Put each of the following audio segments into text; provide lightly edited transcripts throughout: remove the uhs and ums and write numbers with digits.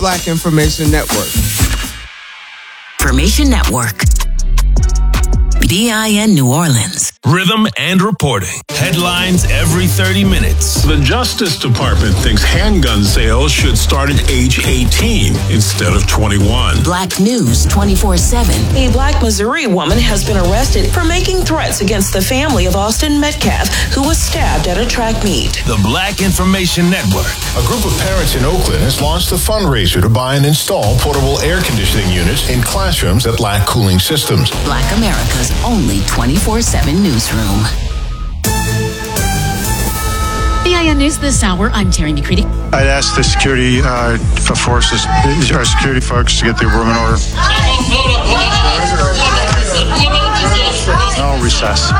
Black Information Network. Information Network. BIN New Orleans. Rhythm and reporting. Headlines every 30 minutes. The Justice Department thinks handgun sales should start at age 18 instead of 21. Black News 24/7. A Black Missouri woman has been arrested for making threats against the family of Austin Metcalf, who was stabbed at a track meet. The Black Information Network. A group of parents in Oakland has launched a fundraiser to buy and install portable air conditioning units in classrooms that lack cooling systems. Black America's only 24/7 newsroom. BIN News this hour. I'm Terry McCready. I'd ask the security forces, our security folks, to get the room in order. No recess.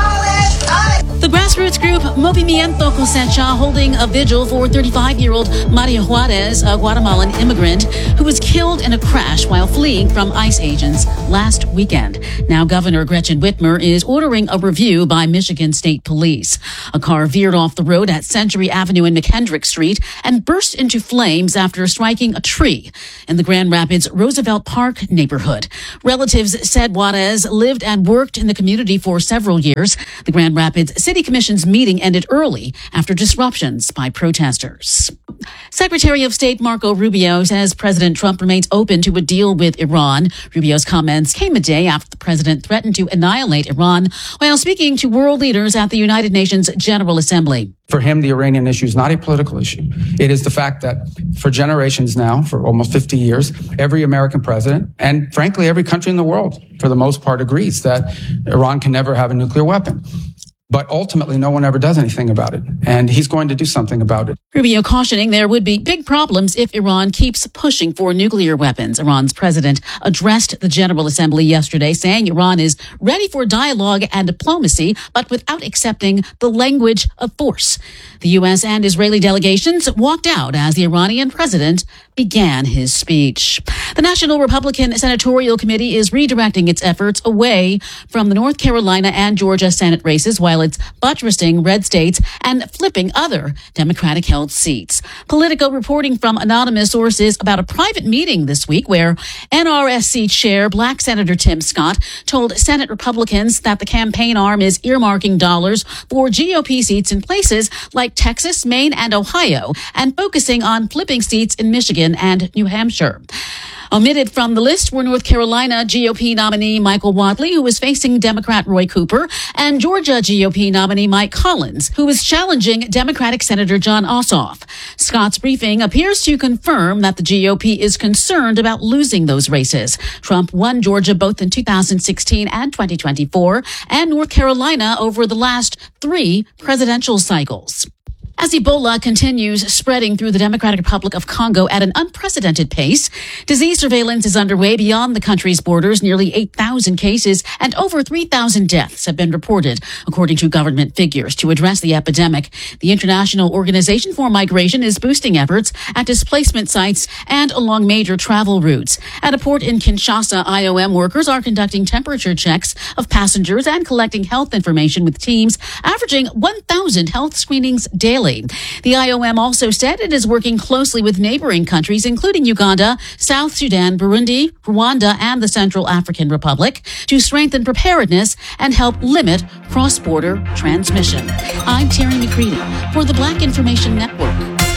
The grassroots group Movimiento Cosecha holding a vigil for 35-year-old Maria Juarez, a Guatemalan immigrant who was killed in a crash while fleeing from ICE agents last weekend. Now Governor Gretchen Whitmer is ordering a review by Michigan State Police. A car veered off the road at Century Avenue and McKendrick Street and burst into flames after striking a tree in the Grand Rapids Roosevelt Park neighborhood. Relatives said Juarez lived and worked in the community for several years. The Grand Rapids City Commission's meeting ended early after disruptions by protesters. Secretary of State Marco Rubio says President Trump remains open to a deal with Iran. Rubio's comments came a day after the president threatened to annihilate Iran while speaking to world leaders at the United Nations General Assembly. For him, the Iranian issue is not a political issue. It is the fact that for generations now, for almost 50 years, every American president, and frankly, every country in the world, for the most part, agrees that Iran can never have a nuclear weapon. But ultimately, no one ever does anything about it. And he's going to do something about it. Rubio cautioning there would be big problems if Iran keeps pushing for nuclear weapons. Iran's president addressed the General Assembly yesterday, saying Iran is ready for dialogue and diplomacy, but without accepting the language of force. The U.S. and Israeli delegations walked out as the Iranian president began his speech. The National Republican Senatorial Committee is redirecting its efforts away from the North Carolina and Georgia Senate races while it's buttressing red states and flipping other Democratic-held seats. Politico reporting from anonymous sources about a private meeting this week where NRSC Chair Black Senator Tim Scott told Senate Republicans that the campaign arm is earmarking dollars for GOP seats in places like Texas, Maine, and Ohio, and focusing on flipping seats in Michigan and New Hampshire. Omitted from the list were North Carolina GOP nominee Michael Wadley, who is facing Democrat Roy Cooper, and Georgia GOP nominee Mike Collins, who is challenging Democratic Senator Jon Ossoff. Scott's briefing appears to confirm that the GOP is concerned about losing those races. Trump won Georgia both in 2016 and 2024, and North Carolina over the last 3 presidential cycles. As Ebola continues spreading through the Democratic Republic of Congo at an unprecedented pace, disease surveillance is underway beyond the country's borders. Nearly 8,000 cases and over 3,000 deaths have been reported, according to government figures. To address the epidemic, the International Organization for Migration is boosting efforts at displacement sites and along major travel routes. At a port in Kinshasa, IOM workers are conducting temperature checks of passengers and collecting health information with teams averaging 1,000 health screenings daily. The IOM also said it is working closely with neighboring countries, including Uganda, South Sudan, Burundi, Rwanda, and the Central African Republic, to strengthen preparedness and help limit cross-border transmission. I'm Terry McCready for the Black Information Network.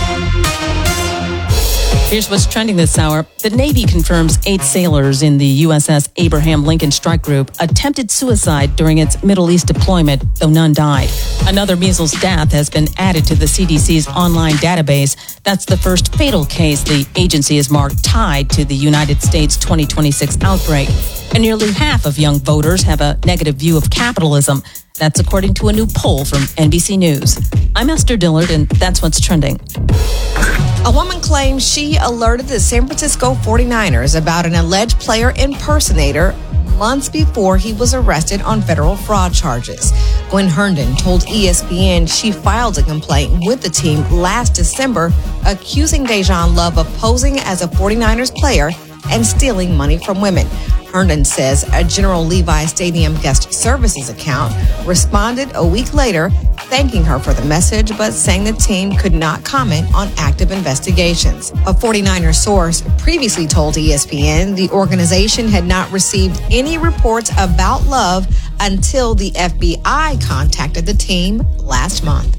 Here's what's trending this hour. The Navy confirms 8 sailors in the USS Abraham Lincoln Strike Group attempted suicide during its Middle East deployment, though none died. Another measles death has been added to the CDC's online database. That's the first fatal case the agency has marked tied to the United States 2026 outbreak. And nearly half of young voters have a negative view of capitalism. That's according to a new poll from NBC News. I'm Esther Dillard, and that's what's trending. A woman claims she alerted the San Francisco 49ers about an alleged player impersonator months before he was arrested on federal fraud charges. Gwen Herndon told ESPN she filed a complaint with the team last December accusing Dejan Love of posing as a 49ers player and stealing money from women. Herndon says a General Levi Stadium guest services account responded a week later thanking her for the message, but saying the team could not comment on active investigations. A 49ers source previously told ESPN the organization had not received any reports about Love until the FBI contacted the team last month.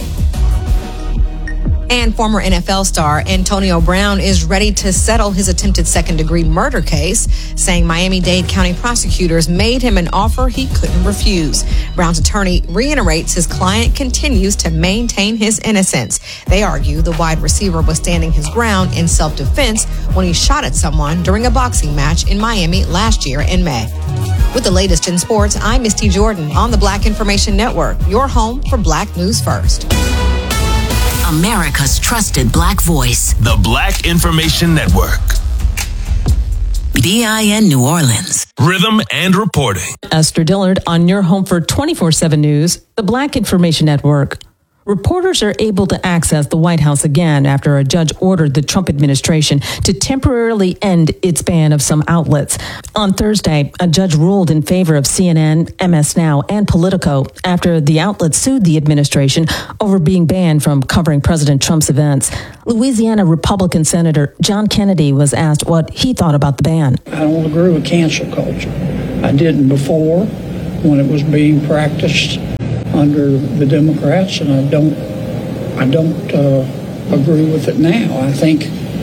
And former NFL star Antonio Brown is ready to settle his attempted second-degree murder case, saying Miami-Dade County prosecutors made him an offer he couldn't refuse. Brown's attorney reiterates his client continues to maintain his innocence. They argue the wide receiver was standing his ground in self-defense when he shot at someone during a boxing match in Miami last year in May. With the latest in sports, I'm Misty Jordan on the Black Information Network, your home for Black News First. America's trusted Black voice. The Black Information Network. BIN New Orleans. Rhythm and reporting. Esther Dillard on your home for 24/7 News, the Black Information Network. Reporters are able to access the White House again after a judge ordered the Trump administration to temporarily end its ban of some outlets. On Thursday, a judge ruled in favor of CNN, MS Now, and Politico after the outlets sued the administration over being banned from covering President Trump's events. Louisiana Republican Senator John Kennedy was asked what he thought about the ban. I don't agree with cancel culture. I didn't before when it was being practiced under the Democrats, and I don't agree with it now. I think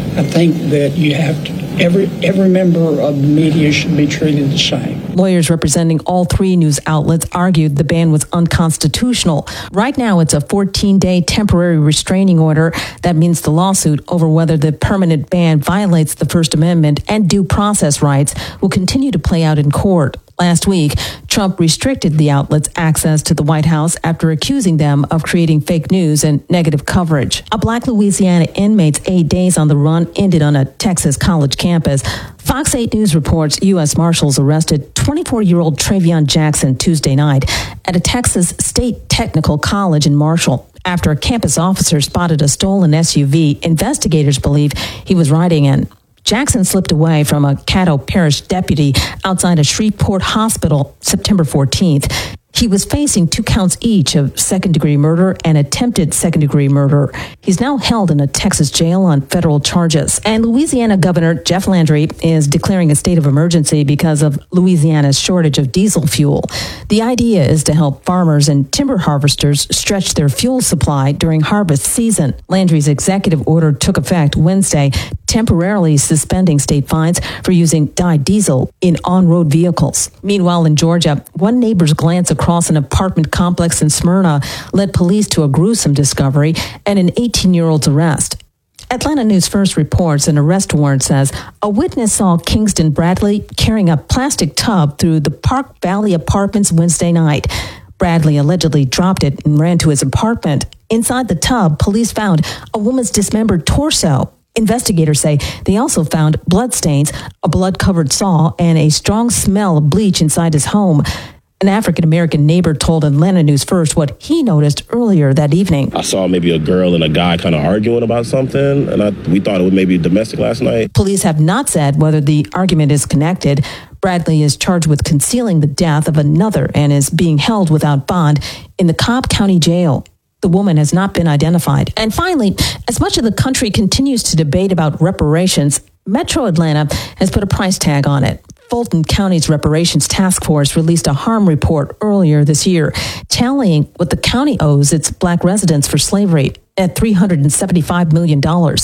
that you have to, every member of the media should be treated the same. Lawyers representing all three news outlets argued the ban was unconstitutional. Right now, it's a 14-day temporary restraining order. That means the lawsuit over whether the permanent ban violates the First Amendment and due process rights will continue to play out in court. Last week, Trump restricted the outlets' access to the White House after accusing them of creating fake news and negative coverage. A Black Louisiana inmate's 8 days on the run ended on a Texas college campus. Fox 8 News reports U.S. Marshals arrested 24-year-old Travion Jackson Tuesday night at a Texas State Technical College in Marshall. After a campus officer spotted a stolen SUV, investigators believe he was riding in. Jackson slipped away from a Caddo Parish deputy outside a Shreveport hospital September 14th. He was facing 2 counts each of second-degree murder and attempted second-degree murder. He's now held in a Texas jail on federal charges. And Louisiana Governor Jeff Landry is declaring a state of emergency because of Louisiana's shortage of diesel fuel. The idea is to help farmers and timber harvesters stretch their fuel supply during harvest season. Landry's executive order took effect Wednesday, temporarily suspending state fines for using dyed diesel in on-road vehicles. Meanwhile, in Georgia, one neighbor's glance across an apartment complex in Smyrna led police to a gruesome discovery and an 18-year-old's arrest. Atlanta News First reports an arrest warrant says a witness saw Kingston Bradley carrying a plastic tub through the Park Valley Apartments Wednesday night. Bradley allegedly dropped it and ran to his apartment. Inside the tub, police found a woman's dismembered torso. Investigators say they also found bloodstains, a blood-covered saw, and a strong smell of bleach inside his home. An African-American neighbor told Atlanta News First what he noticed earlier that evening. I saw maybe a girl and a guy kind of arguing about something, and we thought it was maybe domestic last night. Police have not said whether the argument is connected. Bradley is charged with concealing the death of another and is being held without bond in the Cobb County Jail. The woman has not been identified. And finally, as much of the country continues to debate about reparations, Metro Atlanta has put a price tag on it. Fulton County's Reparations Task Force released a harm report earlier this year, tallying what the county owes its Black residents for slavery at $375 million.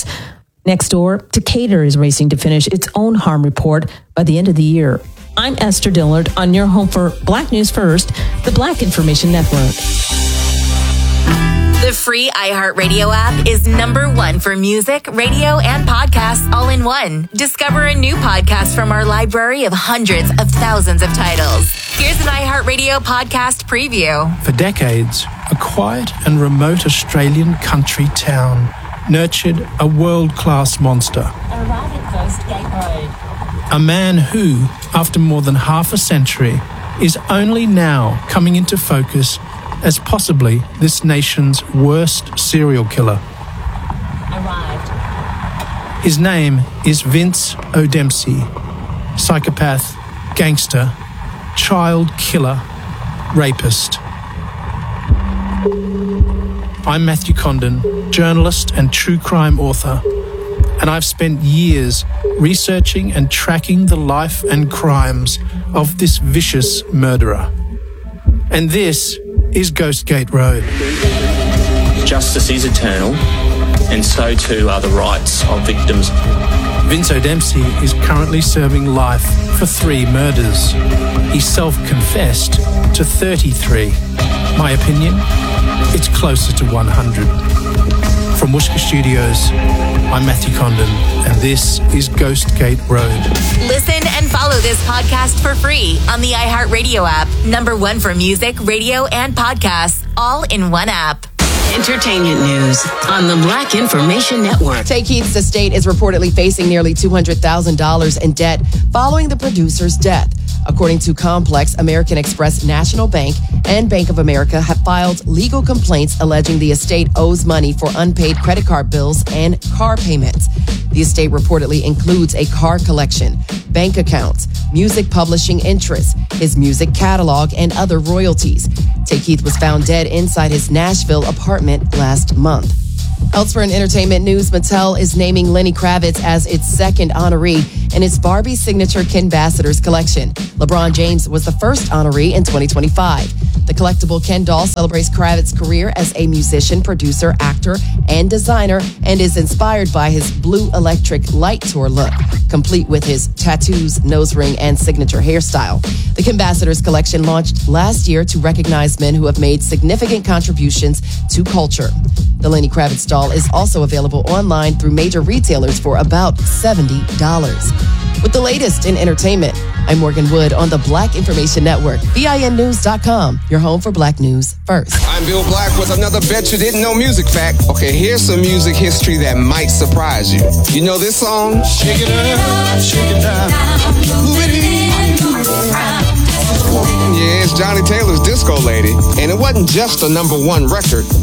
Next door, Decatur is racing to finish its own harm report by the end of the year. I'm Esther Dillard on your home for Black News First, the Black Information Network. The free iHeartRadio app is #1 for music, radio, and podcasts all in one. Discover a new podcast from our library of hundreds of thousands of titles. Here's an iHeartRadio podcast preview. For decades, a quiet and remote Australian country town nurtured a world-class monster. Arrive at Coast Gate Road. A man who, after more than half a century, is only now coming into focus as possibly this nation's worst serial killer. Arrived. His name is Vince O'Dempsey, psychopath, gangster, child killer, rapist. I'm Matthew Condon, journalist and true crime author, and I've spent years researching and tracking the life and crimes of this vicious murderer. And this is Ghostgate Road. Justice is eternal, and so too are the rights of victims. Vince O'Dempsey is currently serving life for 3 murders. He self-confessed to 33. My opinion? It's closer to 100. From Wooshka Studios, I'm Matthew Condon, and this is Ghostgate Road. Listen and follow this podcast for free on the iHeartRadio app. #1 for music, radio, and podcasts, all in one app. Entertainment news on the Black Information Network. Tay Keith's estate is reportedly facing nearly $200,000 in debt following the producer's death. According to Complex, American Express National Bank and Bank of America have filed legal complaints alleging the estate owes money for unpaid credit card bills and car payments. The estate reportedly includes a car collection, bank accounts, music publishing interests, his music catalog, and other royalties. Tay Keith was found dead inside his Nashville apartment last month. Elsewhere in entertainment news, Mattel is naming Lenny Kravitz as its second honoree in its Barbie signature Kenbassadors collection. LeBron James was the first honoree in 2025. The collectible Ken doll celebrates Kravitz's career as a musician, producer, actor, and designer, and is inspired by his Blue Electric Light Tour look, complete with his tattoos, nose ring, and signature hairstyle. The Kenbassadors collection launched last year to recognize men who have made significant contributions to culture. The Lenny Kravitz doll is also available online through major retailers for about $70. With the latest in entertainment, I'm Morgan Wood on the Black Information Network, BINnews.com, your home for Black news first. I'm Bill Black with another Bet You Didn't Know music fact. Okay, here's some music history that might surprise you. You know this song? Shake it up, shake it down, move it in, move it around. Yeah, it's Johnny Taylor's Disco Lady, and it wasn't just a #1 record.